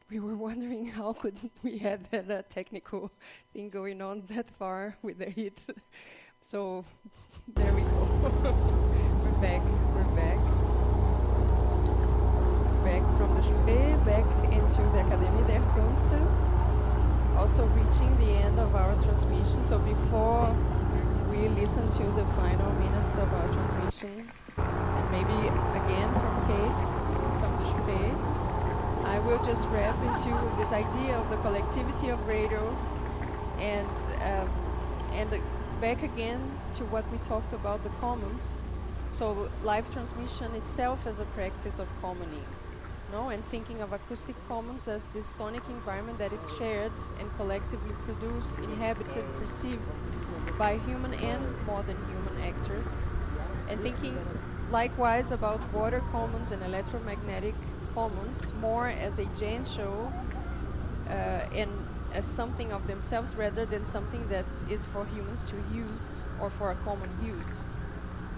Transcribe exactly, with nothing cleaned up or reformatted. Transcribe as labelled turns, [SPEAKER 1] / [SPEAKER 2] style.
[SPEAKER 1] we were wondering how could we have that uh, technical thing going on that far with the heat. So there we go. We're back. We're back. Back from the Chupé, back into the Akademie der Künste. Also reaching the end of our transmission. So before we listen to the final minutes of our transmission, and maybe again from Kate, from the Chupé, I will just wrap into this idea of the collectivity of radio, and um, and uh, back again to what we talked about, the commons. So live transmission itself as a practice of commoning, no, and thinking of acoustic commons as this sonic environment that is shared and collectively produced, inhabited, perceived by human and modern human actors, and thinking likewise about water commons and electromagnetic commons more as a giant show uh, and as something of themselves rather than something that is for humans to use or for a common use.